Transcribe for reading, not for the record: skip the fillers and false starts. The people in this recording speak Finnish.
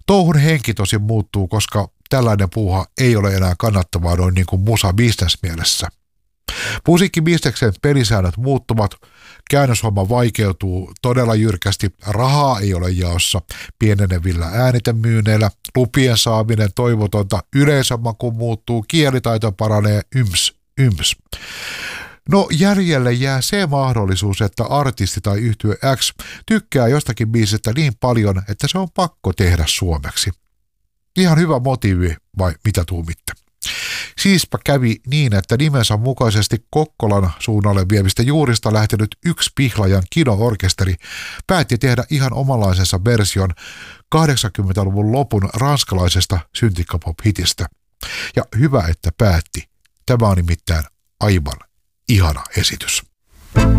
Touhun henki tosin muuttuu, koska tällainen puuha ei ole enää kannattavaa noin niin kuin musa-bisnesmielessä. Musiikkibisneksen pelisäännöt muuttuvat, käännöshomma vaikeutuu todella jyrkästi, rahaa ei ole jaossa pienenevillä äänitemyyneillä, lupien saaminen toivotonta, yleisömaku muuttuu, kielitaito paranee, yms. No jäljelle jää se mahdollisuus, että artisti tai yhtye X tykkää jostakin biisistä niin paljon, että se on pakko tehdä suomeksi. Ihan hyvä motiivi vai mitä tuumitte? Siispä kävi niin, että nimensä mukaisesti Kokkolan suunnalle vievistä juurista lähtenyt yksi Pihlajan kino-orkesteri päätti tehdä ihan omanlaisensa version 80-luvun lopun ranskalaisesta syntikkapop-hitistä. Ja hyvä, että päätti. Tämä on nimittäin aivan ihana esitys.